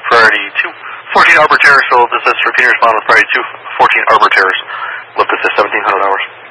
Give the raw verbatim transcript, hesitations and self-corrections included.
priority two fourteen Arbor Terrace, so this is repeating respond with priority two fourteen Arbor Terrace. Lift this to seventeen hundred hours.